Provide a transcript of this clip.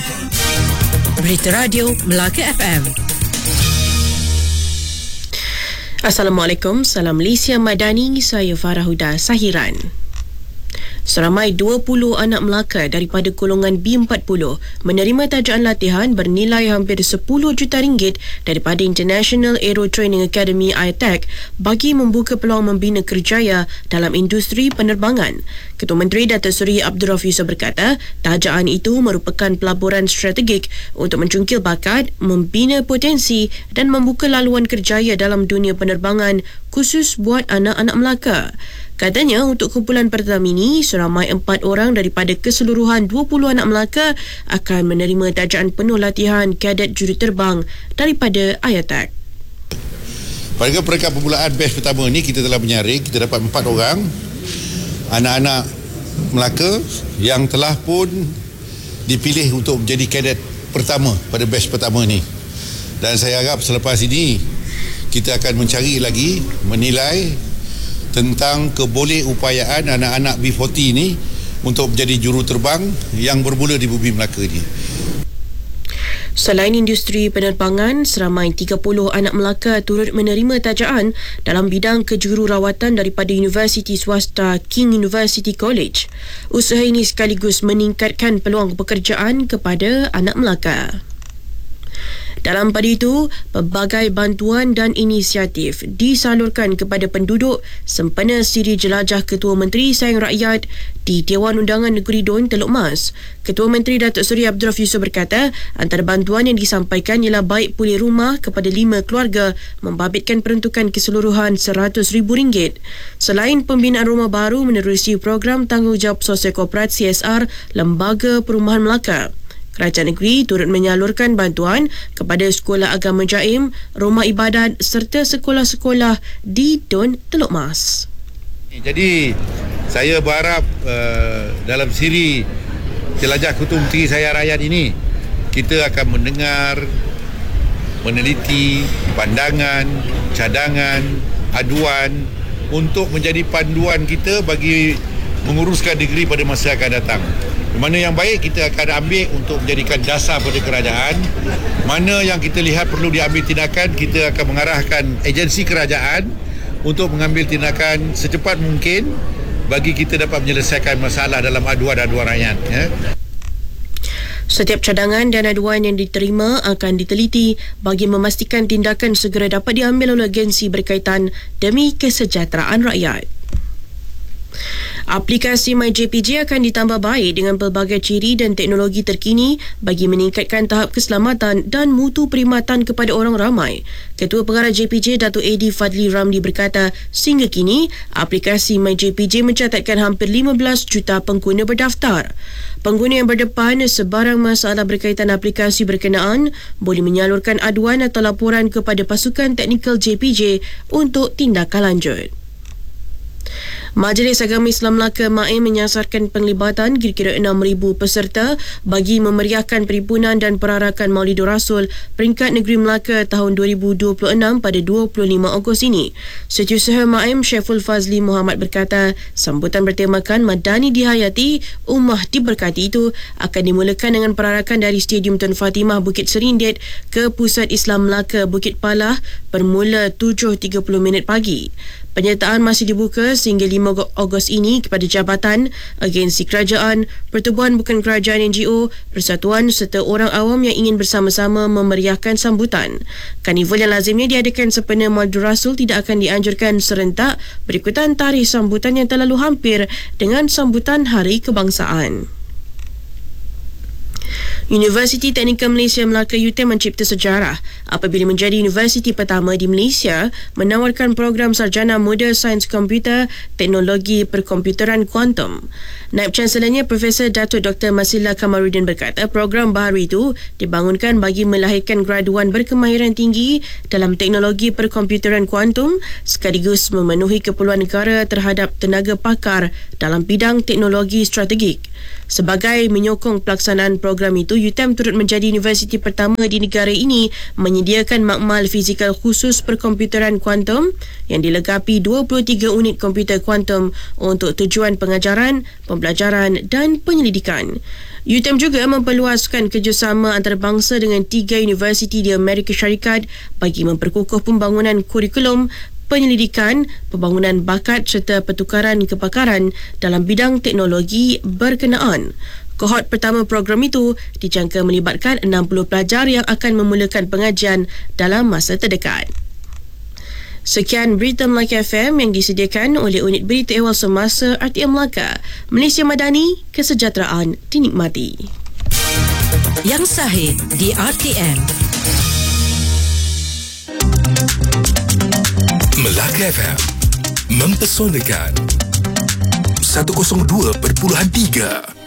Berita Radio Melaka FM. Assalamualaikum, salam Malaysia Madani, saya Farah Huda Sahiran. Seramai 20 anak Melaka daripada golongan B40 menerima tajaan latihan bernilai hampir 10 juta ringgit daripada International Aero Training Academy IATAC bagi membuka peluang membina kerjaya dalam industri penerbangan. Ketua Menteri Datuk Seri Abdul Rauf Yusof berkata, tajaan itu merupakan pelaburan strategik untuk mencungkil bakat, membina potensi dan membuka laluan kerjaya dalam dunia penerbangan khusus buat anak-anak Melaka. Katanya untuk kumpulan pertama ini, seramai 4 orang daripada keseluruhan 20 anak Melaka akan menerima tajaan penuh latihan kadet juruterbang daripada IATAC. Pada peringkat permulaan batch pertama ni, kita telah menyaring, kita dapat 4 orang anak-anak Melaka yang telah pun dipilih untuk menjadi kadet pertama pada batch pertama ni. Dan saya harap selepas ini kita akan mencari lagi, menilai tentang kebolehupayaan anak-anak B40 ni untuk menjadi juruterbang yang bermula di bumi Melaka ni. Selain industri penerbangan, seramai 30 anak Melaka turut menerima tajaan dalam bidang kejururawatan daripada Universiti Swasta King University College. Usaha ini sekaligus meningkatkan peluang pekerjaan kepada anak Melaka. Dalam pada itu, pelbagai bantuan dan inisiatif disalurkan kepada penduduk sempena Siri Jelajah Ketua Menteri Sayang Rakyat di Dewan Undangan Negeri Don, Teluk Mas. Ketua Menteri Datuk Seri Abdul Rauf Yusof berkata, antara bantuan yang disampaikan ialah baik pulih rumah kepada 5 keluarga membabitkan peruntukan keseluruhan RM100,000. Selain pembinaan rumah baru menerusi program tanggungjawab sosial korporat CSR Lembaga Perumahan Melaka. Kerajaan negeri turut menyalurkan bantuan kepada Sekolah Agama Jaim, rumah ibadat serta sekolah-sekolah di Don, Teluk Mas. Jadi, saya berharap dalam siri Jelajah Ketua Menteri Saya Rakyat ini, kita akan mendengar, meneliti pandangan, cadangan, aduan untuk menjadi panduan kita bagi menguruskan negeri pada masa akan datang. Mana yang baik kita akan ambil untuk menjadikan dasar pada kerajaan. Mana yang kita lihat perlu diambil tindakan, kita akan mengarahkan agensi kerajaan untuk mengambil tindakan secepat mungkin bagi kita dapat menyelesaikan masalah dalam aduan-aduan rakyat. Setiap cadangan dan aduan yang diterima akan diteliti bagi memastikan tindakan segera dapat diambil oleh agensi berkaitan demi kesejahteraan rakyat. Aplikasi MyJPJ akan ditambah baik dengan pelbagai ciri dan teknologi terkini bagi meningkatkan tahap keselamatan dan mutu perkhidmatan kepada orang ramai. Ketua Pengarah JPJ Datuk A.D. Fadli Ramli berkata, sehingga kini aplikasi MyJPJ mencatatkan hampir 15 juta pengguna berdaftar. Pengguna yang berdepan sebarang masalah berkaitan aplikasi berkenaan boleh menyalurkan aduan atau laporan kepada pasukan teknikal JPJ untuk tindakan lanjut. Majlis Agama Islam Melaka MAIM menyasarkan penglibatan kira-kira 6,000 peserta bagi memeriahkan perhimpunan dan perarakan Maulidur Rasul peringkat negeri Melaka tahun 2026 pada 25 Ogos ini. Setiausaha MAIM Syaiful Fazli Muhammad berkata, sambutan bertemakan Madani dihayati, Ummah diberkati itu akan dimulakan dengan perarakan dari Stadium Tun Fatimah Bukit Serindit ke Pusat Islam Melaka Bukit Palah bermula 7.30 pagi. Penyertaan masih dibuka sehingga 5 Ogos ini kepada jabatan, agensi kerajaan, pertubuhan bukan kerajaan NGO, persatuan serta orang awam yang ingin bersama-sama memeriahkan sambutan. Karnival yang lazimnya diadakan sempena Maulidur Rasul tidak akan dianjurkan serentak berikutan tarikh sambutan yang terlalu hampir dengan sambutan Hari Kebangsaan. Universiti Teknikal Malaysia Melaka UTM mencipta sejarah apabila menjadi universiti pertama di Malaysia menawarkan program sarjana muda sains komputer, teknologi perkomputeran kuantum. Naib Chancelornya Profesor Datuk Dr. Masila Kamaruddin berkata, program baru itu dibangunkan bagi melahirkan graduan berkemahiran tinggi dalam teknologi perkomputeran kuantum sekaligus memenuhi keperluan negara terhadap tenaga pakar dalam bidang teknologi strategik. Sebagai menyokong pelaksanaan program itu, UTM turut menjadi universiti pertama di negara ini menyediakan makmal fizikal khusus perkomputeran kuantum yang dilegapi 23 unit komputer kuantum untuk tujuan pengajaran, pembelajaran dan penyelidikan. UTM juga memperluaskan kerjasama antarabangsa dengan 3 universiti di Amerika Syarikat bagi memperkukuh pembangunan kurikulum, penyelidikan, pembangunan bakat serta pertukaran kepakaran dalam bidang teknologi berkenaan. Kohort pertama program itu dijangka melibatkan 60 pelajar yang akan memulakan pengajian dalam masa terdekat. Sekian berita Melaka FM yang disediakan oleh unit berita awal semasa RTM Melaka. Malaysia Madani, kesejahteraan dinikmati. Yang sahih di RTM. Melaka FM mempesonakan 102.3